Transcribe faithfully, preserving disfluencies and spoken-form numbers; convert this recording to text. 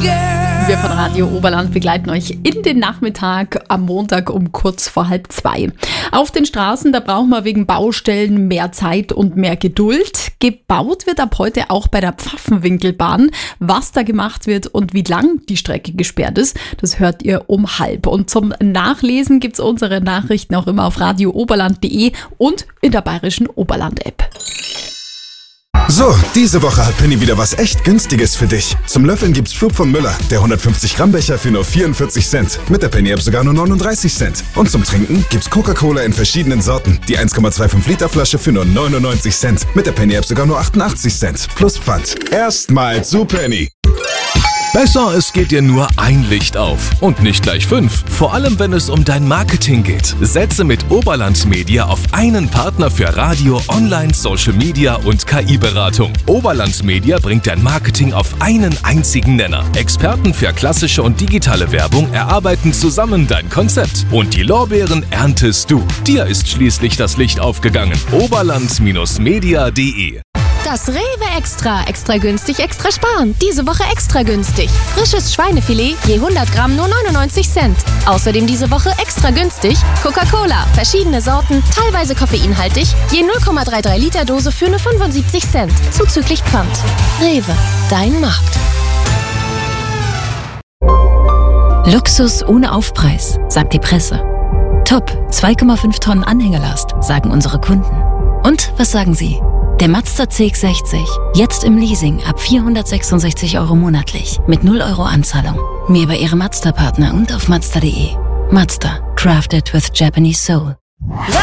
Wir von Radio Oberland begleiten euch in den Nachmittag am Montag um kurz vor halb zwei. Auf den Straßen, da brauchen wir wegen Baustellen mehr Zeit und mehr Geduld. Gebaut wird ab heute auch bei der Pfaffenwinkelbahn. Was da gemacht wird und wie lang die Strecke gesperrt ist, das hört ihr um halb. Und zum Nachlesen gibt's unsere Nachrichten auch immer auf radio oberland punkt de und in der bayerischen Oberland-App. So, diese Woche hat Penny wieder was echt Günstiges für dich. Zum Löffeln gibt's Schub von Müller, der hundertfünfzig Gramm Becher für nur vierundvierzig Cent. Mit der Penny-App sogar nur neununddreißig Cent. Und zum Trinken gibt's Coca-Cola in verschiedenen Sorten. Die eins Komma fünfundzwanzig Liter Flasche für nur neunundneunzig Cent. Mit der Penny-App sogar nur achtundachtzig Cent. Plus Pfand. Erstmal zu Penny. Besser, es geht dir nur ein Licht auf und nicht gleich fünf. Vor allem, wenn es um dein Marketing geht. Setze mit Oberland Media auf einen Partner für Radio, Online, Social Media und K I-Beratung. Oberland Media bringt dein Marketing auf einen einzigen Nenner. Experten für klassische und digitale Werbung erarbeiten zusammen dein Konzept. Und die Lorbeeren erntest du. Dir ist schließlich das Licht aufgegangen. oberland Media punkt de. Das Rewe Extra. Extra günstig, extra sparen. Diese Woche extra günstig. Frisches Schweinefilet je hundert Gramm nur neunundneunzig Cent. Außerdem diese Woche extra günstig Coca-Cola. Verschiedene Sorten, teilweise koffeinhaltig. Je null Komma dreiunddreißig Liter Dose für nur fünfundsiebzig Cent. Zuzüglich Pfand. Rewe. Dein Markt. Luxus ohne Aufpreis, sagt die Presse. Top, zwei Komma fünf Tonnen Anhängerlast, sagen unsere Kunden. Und was sagen Sie? Der Mazda C X sechzig, jetzt im Leasing ab vierhundertsechsundsechzig Euro monatlich mit null Euro Anzahlung. Mehr bei Ihrem Mazda-Partner und auf mazda punkt de. Mazda, crafted with Japanese soul.